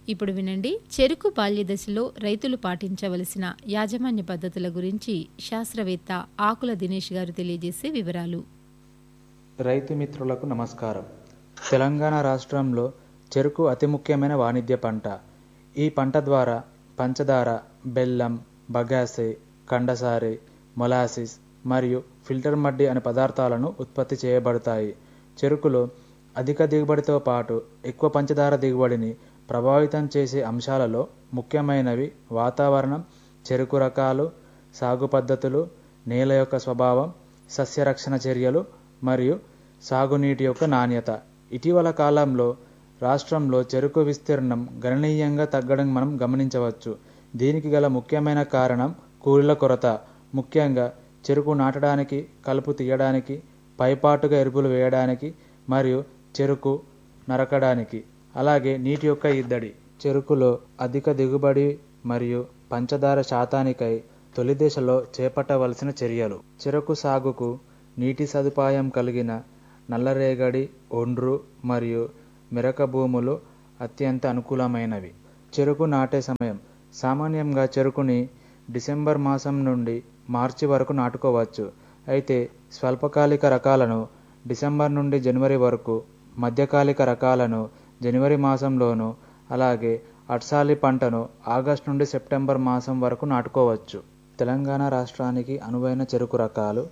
ఇప్పుడు వినండి, చెరుకు బాల్యదశలో రైతులు పాటించవలసిన యాజమాన్య పద్ధతుల గురించి శాస్త్రవేత్త ఆకుల దినేష్ గారు తెలియజేసే వివరాలు. రైతు మిత్రులకు నమస్కారం. తెలంగాణ రాష్ట్రంలో చెరుకు అతి ముఖ్యమైన వాణిజ్య పంట. ఈ పంట ద్వారా పంచదార, బెల్లం, బగాసే, కండసారి, మొలాసిస్ మరియు ఫిల్టర్ మడ్డి అనే పదార్థాలను ఉత్పత్తి చేయబడతాయి. చెరుకులో అధిక దిగుబడితో పాటు ఎక్కువ పంచదార దిగుబడిని ప్రభావితం చేసే అంశాలలో ముఖ్యమైనవి వాతావరణం, చెరుకు రకాలు, సాగు పద్ధతులు, నేల యొక్క స్వభావం, సస్యరక్షణ చర్యలు మరియు సాగునీటి యొక్క నాణ్యత. ఇటీవల కాలంలో రాష్ట్రంలో చెరుకు విస్తీర్ణం గణనీయంగా తగ్గడం మనం గమనించవచ్చు. దీనికి గల ముఖ్యమైన కారణం కూలీల కొరత. ముఖ్యంగా చెరుకు నాటడానికి, కలుపు తీయడానికి, పైపాటుగా ఎరువులు వేయడానికి మరియు చెరుకు నరకడానికి, అలాగే నీటి యొక్క ఇద్దడి. చెరుకులో అధిక దిగుబడి మరియు పంచదార శాతానికై తొలి దశలో చేపట్టవలసిన చర్యలు. చెరుకు సాగుకు నీటి సదుపాయం కలిగిన నల్లరేగడి, ఒండ్రు మరియు మెరక భూములు అత్యంత అనుకూలమైనవి. చెరుకు నాటే సమయం. సామాన్యంగా చెరుకుని డిసెంబర్ మాసం నుండి మార్చి వరకు నాటుకోవచ్చు. అయితే స్వల్పకాలిక రకాలను డిసెంబర్ నుండి జనవరి వరకు, మధ్యకాలిక రకాలను జనవరి మాసంలోను, అలాగే అట్సాలి పంటను ఆగస్టు నుండి సెప్టెంబర్ మాసం వరకు నాటుకోవచ్చు. తెలంగాణ రాష్ట్రానికి అనువైన చెరుకు రకాలు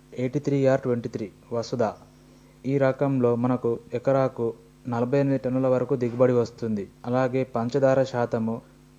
83R23 వసుధ. ఈ రకంలో మనకు ఎకరాకు 48 టన్నుల వరకు దిగుబడి వస్తుంది. అలాగే పంచదార శాతము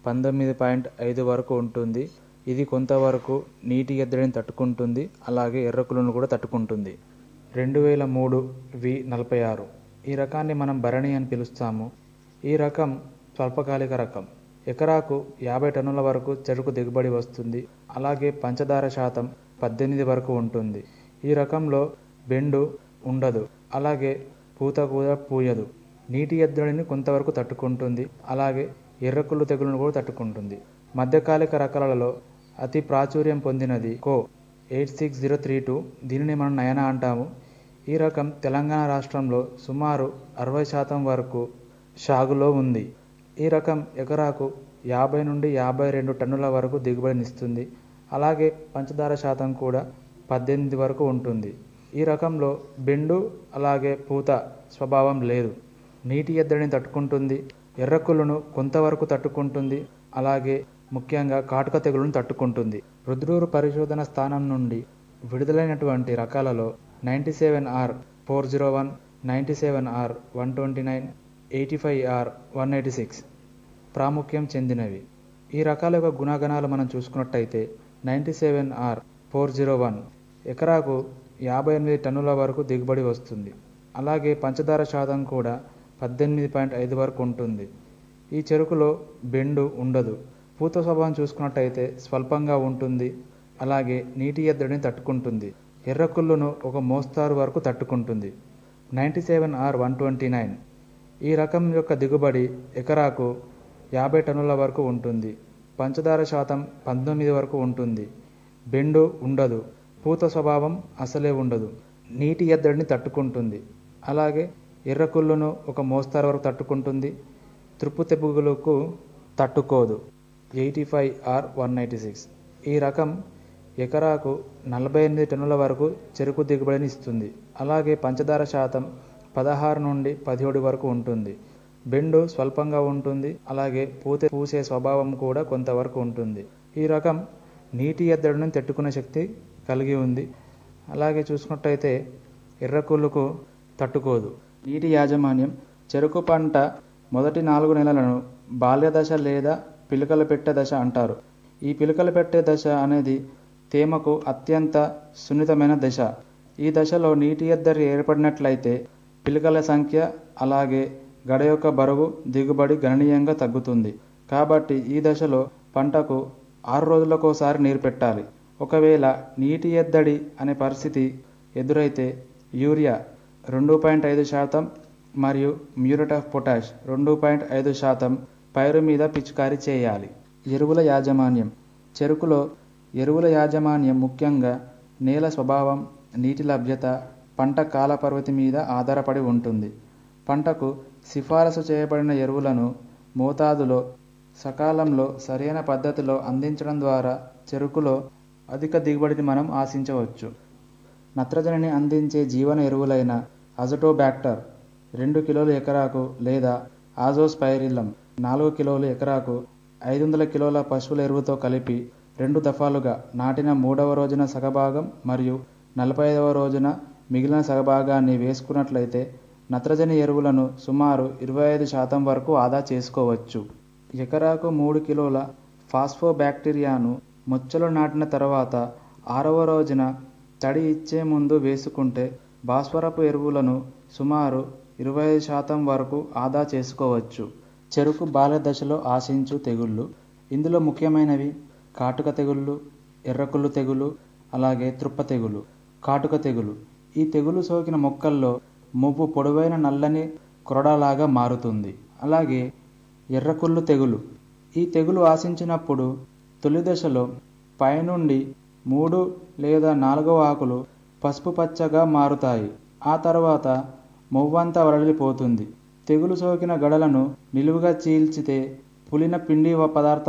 19.5 వరకు ఉంటుంది. ఇది కొంతవరకు నీటి ఎద్దడిని తట్టుకుంటుంది, అలాగే ఎర్రకులను కూడా తట్టుకుంటుంది. 2003 V46 ఈ రకాన్ని మనం భరణి అని పిలుస్తాము. ఈ రకం స్వల్పకాలిక రకం. ఎకరాకు 50 టన్నుల వరకు చెరుకు దిగుబడి వస్తుంది. అలాగే పంచదార శాతం 18 వరకు ఉంటుంది. ఈ రకంలో బెండు ఉండదు, అలాగే పూత కూడా పూయదు. నీటి ఎద్దడిని కొంతవరకు తట్టుకుంటుంది, అలాగే ఎర్రకుళ్ళు తెగులను కూడా తట్టుకుంటుంది. మధ్యకాలిక రకాలలో అతి ప్రాచుర్యం పొందినది కో 86032. దీనిని మనం నయన అంటాము. ఈ రకం తెలంగాణ రాష్ట్రంలో సుమారు 60% వరకు సాగులో ఉంది. ఈ రకం ఎకరాకు 50 నుండి 52 టన్నుల వరకు దిగుబడినిస్తుంది. అలాగే పంచదార శాతం కూడా 18 వరకు ఉంటుంది. ఈ రకంలో బెండు అలాగే పూత స్వభావం లేదు. నీటి ఎద్దడిని తట్టుకుంటుంది, ఎర్రకుళ్ళను కొంతవరకు తట్టుకుంటుంది, అలాగే ముఖ్యంగా కాటుక తెగులను తట్టుకుంటుంది. రుద్రూరు పరిశోధన స్థానం నుండి విడుదలైనటువంటి రకాలలో 97R401, 97R129, 85R186 ప్రాముఖ్యం చెందినవి. ఈ రకాల యొక్క గుణగణాలు మనం చూసుకున్నట్టయితే 97R401 ఎకరాకు 58 టన్నుల వరకు దిగుబడి వస్తుంది. అలాగే పంచదార శాతం కూడా 18.5 వరకు ఉంటుంది. ఈ చెరుకులో బెండు ఉండదు. పూత స్వభావం చూసుకున్నట్టయితే స్వల్పంగా ఉంటుంది, అలాగే నీటి ఎద్దడిని తట్టుకుంటుంది. ఎర్రకుళ్ళును ఒక మోస్తారు వరకు తట్టుకుంటుంది. 97R129 ఈ రకం యొక్క దిగుబడి ఎకరాకు 50 టన్నుల వరకు ఉంటుంది. పంచదార శాతం 19 వరకు ఉంటుంది. బెండు ఉండదు. పూత స్వభావం అసలే ఉండదు. నీటి ఎద్దడిని తట్టుకుంటుంది, అలాగే ఎర్రకుళ్ళును ఒక మోస్తారు వరకు తట్టుకుంటుంది. త్రుప్పు తెగులుకు తట్టుకోదు. 85R186 ఈ రకం ఎకరాకు 48 టన్నుల వరకు చెరుకు దిగుబడిని ఇస్తుంది. అలాగే పంచదార శాతం 16 నుండి 17 వరకు ఉంటుంది. బెండు స్వల్పంగా ఉంటుంది, అలాగే పూసే స్వభావం కూడా కొంతవరకు ఉంటుంది. ఈ రకం నీటి ఎద్దడిని తట్టుకునే శక్తి కలిగి ఉంది. అలాగే చూసుకున్నట్టయితే ఎర్రకుళ్ళుకు తట్టుకోదు. నీటి యాజమాన్యం. చెరుకు పంట మొదటి 4 నెలలను బాల్యదశ లేదా పిలకల పెట్టే దశ అంటారు. ఈ పిలకల పెట్టే దశ అనేది తేమకు అత్యంత సున్నితమైన దశ. ఈ దశలో నీటి ఎద్దడి ఏర్పడినట్లయితే పిలకల సంఖ్య, అలాగే గడ యొక్క బరువు, దిగుబడి గణనీయంగా తగ్గుతుంది. కాబట్టి ఈ దశలో పంటకు 6 రోజులకోసారి నీరు పెట్టాలి. ఒకవేళ నీటి ఎద్దడి అనే పరిస్థితి ఎదురైతే యూరియా 2.5% మరియు మ్యూరేట్ ఆఫ్ పొటాష్ 2.5% పైరు మీద పిచికారీ చేయాలి. ఎరువుల యాజమాన్యం. చెరుకులో ఎరువుల యాజమాన్యం ముఖ్యంగా నేల స్వభావం, నీటి లభ్యత, పంట కాల పరిమితి మీద ఆధారపడి ఉంటుంది. పంటకు సిఫారసు చేయబడిన ఎరువులను మోతాదులో సకాలంలో సరైన పద్ధతిలో అందించడం ద్వారా చెరుకులో అధిక దిగుబడిని మనం ఆశించవచ్చు. నత్రజనిని అందించే జీవన ఎరువులైన అజటోబ్యాక్టర్ 2 కిలోలు ఎకరాకు లేదా ఆజోస్పైరిల్లం 4 కిలోలు ఎకరాకు 500 కిలోల పశువుల ఎరువుతో కలిపి 2 దఫాలుగా నాటిన 3వ రోజున సగభాగం మరియు 45వ రోజున మిగిలిన సగభాగాన్ని వేసుకున్నట్లయితే నత్రజని ఎరువులను సుమారు 25% వరకు ఆదా చేసుకోవచ్చు. ఎకరాకు 3 కిలోల ఫాస్ఫోబ్యాక్టీరియాను మొచ్చలు నాటిన తర్వాత 6వ రోజున తడి ఇచ్చే ముందు వేసుకుంటే భాస్వరపు ఎరువులను సుమారు 25% వరకు ఆదా చేసుకోవచ్చు. చెరుకు బాల్య దశలో ఆశించు తెగుళ్ళు. ఇందులో ముఖ్యమైనవి కాటుక తెగుళ్ళు, ఎర్రకుళ్ళు తెగులు, అలాగే త్రుప్ప తెగులు. కాటుక తెగులు ఈ తెగులు సోకిన మొక్కల్లో మువ్వు పొడవైన నల్లని కొరడాలాగా మారుతుంది. అలాగే ఎర్రకుళ్ళు తెగులు ఈ తెగులు ఆశించినప్పుడు తొలి దశలో పైనుండి 3 లేదా 4వ ఆకులు పసుపు పచ్చగా మారుతాయి. ఆ తర్వాత మొవ్వంతా వరలిపోతుంది. తెగులు సోకిన గడలను నిలువుగా చీల్చితే పులిన పిండి పదార్థం